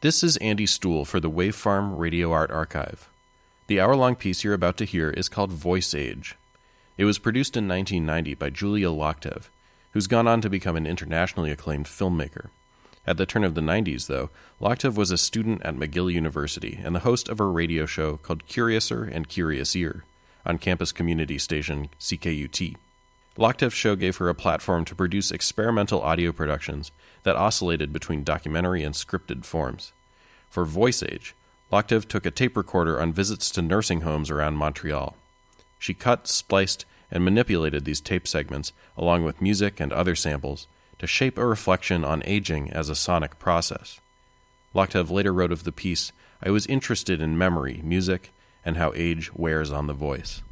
This is Andy Stuhl for the Wavefarm Radio Art Archive. The hour-long piece you're about to hear is called Voice Age. It was produced in 1990 by Julia Loktev, who's gone on to become an internationally acclaimed filmmaker. At the turn of the 90s, though, Loktev was a student at McGill University and the host of a radio show called Curiouser and Curiousier on campus community station CKUT. Loktev's show gave her a platform to produce experimental audio productions that oscillated between documentary and scripted forms. For Voice Age, Loktev took a tape recorder on visits to nursing homes around Montreal. She cut, spliced, and manipulated these tape segments, along with music and other samples, to shape a reflection on aging as a sonic process. Loktev later wrote of the piece, "I was interested in memory, music, and how age wears on the voice."